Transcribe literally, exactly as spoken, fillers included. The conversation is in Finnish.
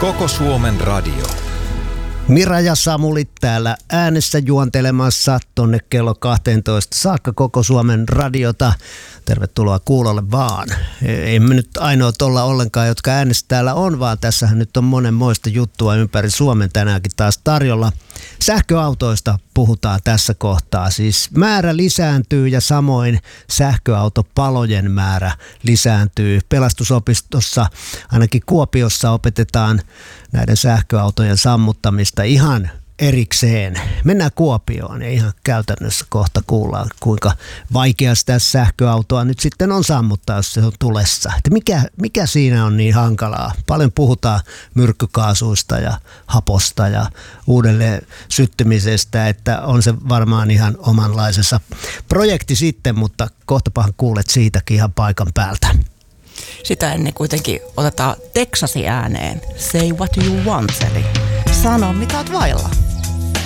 Koko Suomen radio. Mira ja Samuli täällä äänessä juontelemassa tonne kello kaksitoista saakka Koko Suomen radiota. Tervetuloa kuulolle vaan. Ei me nyt ainoat olla ollenkaan, jotka äänestä täällä on, vaan tässähän nyt on monenmoista juttua ympäri Suomen tänäänkin taas tarjolla. Sähköautoista puhutaan tässä kohtaa. Siis määrä lisääntyy ja samoin sähköautopalojen määrä lisääntyy. Pelastusopistossa, ainakin Kuopiossa, opetetaan näiden sähköautojen sammuttamista ihan erikseen. Mennään Kuopioon ja ihan käytännössä kohta kuullaan, kuinka vaikea sitä sähköautoa nyt sitten on sammuttaa, jos se on tulessa. Että mikä, mikä siinä on niin hankalaa? Paljon puhutaan myrkkykaasuista ja haposta ja uudelleen syttymisestä, että on se varmaan ihan omanlaisensa projekti sitten, mutta kohtapahan kuulet siitäkin ihan paikan päältä. Sitä ennen kuitenkin otetaan Texasi ääneen. Say what you want, eli sano mitä oot vailla.